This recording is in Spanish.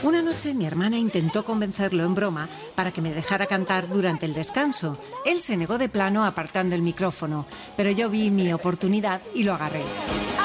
Una noche mi hermana intentó convencerlo en broma para que me dejara cantar durante el descanso. Él se negó de plano apartando el micrófono, pero yo vi mi oportunidad y lo agarré.